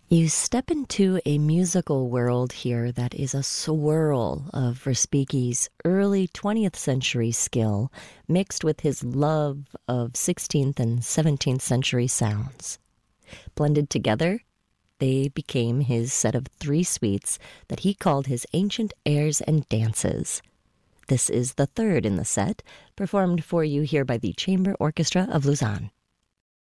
You step into a musical world here that is a swirl of Respighi's early 20th century skill mixed with his love of 16th and 17th century sounds. Blended together, they became his set of three suites that he called his ancient airs and dances. This is the third in the set, performed for you here by the Chamber Orchestra of Lausanne.